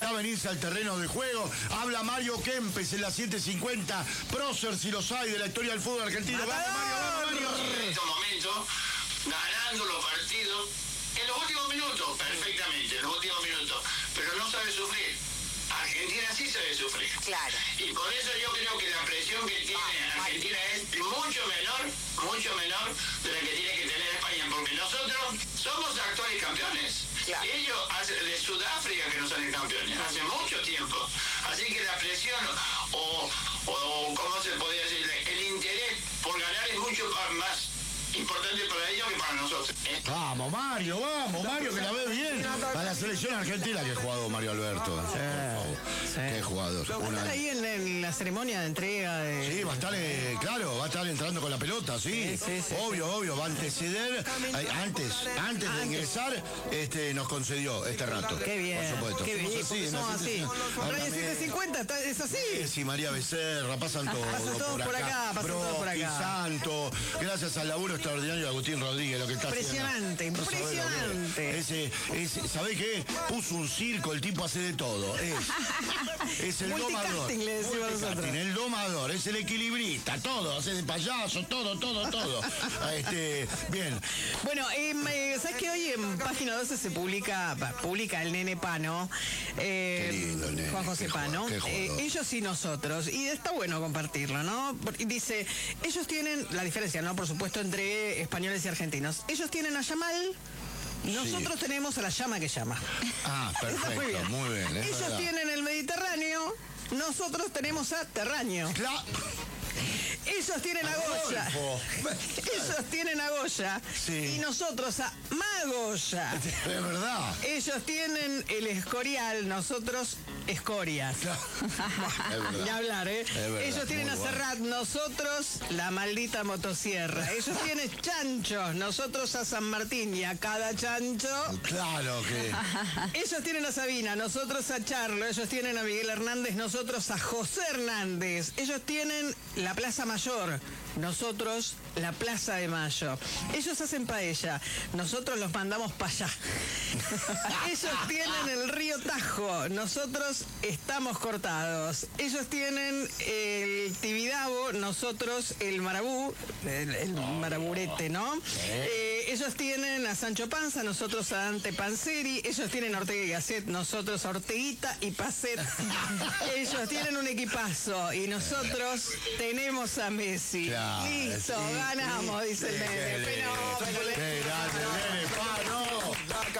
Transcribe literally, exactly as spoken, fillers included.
a venirse al terreno de juego. Habla Mario Kempes en las siete cincuenta. Prócer, si los hay, de la historia del fútbol argentino. ¡Vamos, Mario, vamos, Mario! En estos momentos, ganando los partidos, en los últimos minutos, perfectamente, en los últimos minutos, pero no sabe sufrir. Argentina sí sabe sufrir. Claro. Y por eso yo creo que la presión que tiene ah, Argentina es mucho menor, mucho menor de la que tiene que tener España, porque nosotros somos actuales campeones. Claro. Ellos hace, de Sudáfrica que no salen campeones, hace mucho tiempo. Así que la presión o, o, o ¿cómo se podría decir? El interés por ganar es mucho más importante para ellos que para nosotros. ¿eh? Vamos, Mario, vamos, Mario, que la ve bien. A la selección argentina que ha jugado Mario Alberto. Sí, sí. Qué jugador. ¿Va a estar ahí en, en la ceremonia de entrega? De... Sí, va a estar, eh, claro, va a estar entrando con la pelota, sí. sí, sí, sí obvio, sí. obvio, va a anteceder. Eh, antes, antes de ingresar, este, nos concedió este rato. Qué bien. Por supuesto. Qué bien. Así, somos así. Radio siete cincuenta, ¿es así? Sí, sí, María Becerra, pasan todos. Pasan todos por acá, acá pasan todos por acá. Santo, gracias al laburo extraordinario de Agustín Rodríguez, lo que está impresionante, haciendo. Impresionante, impresionante. Ese, ese, ¿sabe qué? Puso un circo, el tipo hace de todo. Es, es el domador. Le decimos nosotros. El domador, es el equilibrista, todo, hace de payaso, todo, todo, todo. este, bien. Bueno, eh, ¿sabes que hoy en Página doce se publica, publica el nene Pano? Eh, qué lindo el nene. Juan José qué Pano. Qué eh, ellos y nosotros. Y está bueno compartirlo, ¿no? Dice, ellos tienen la diferencia, ¿no? Por supuesto, entre españoles y argentinos. Ellos tienen a Yamal. Nosotros sí. tenemos a la llama que llama. Ah, perfecto, muy bien. Muy bien ellos verdad. tienen el Mediterráneo, nosotros tenemos a Terráneo. Claro. Ellos tienen a Goya. Ellos tienen a Goya. Sí. Y nosotros a Magoya. Es verdad. Ellos tienen el Escorial, nosotros Escorias. Ni hablar, ¿eh? Verdad, ellos tienen a Serrat, bueno. nosotros la maldita motosierra. Ellos tienen chanchos, nosotros a San Martín y a cada chancho. Claro que. Ellos tienen a Sabina, nosotros a Charlo. Ellos tienen a Miguel Hernández, nosotros a José Hernández. Ellos tienen la Plaza Mayor, nosotros la Plaza de Mayo. Ellos hacen paella, nosotros los mandamos para allá. Ellos tienen el río Tajo, nosotros estamos cortados. Ellos tienen el Tibidabo, nosotros el Marabú, el, el Maraburete, ¿no? Eh, ellos tienen a Sancho Panza, nosotros a Dante Panzeri. Ellos tienen a Ortega y Gasset, nosotros a Orteguita y Pacet. Ellos tienen un equipazo y nosotros tenemos a Messi. Claro, listo, sí, ganamos, sí, dice el nene. Pero, pero, qué grande, nene.